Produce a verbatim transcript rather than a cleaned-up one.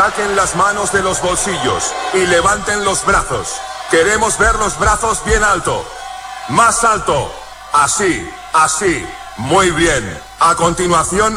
Saquen las manos de los bolsillos y levanten los brazos. Queremos ver los brazos bien alto. Más alto. Así, así. Muy bien. A continuación,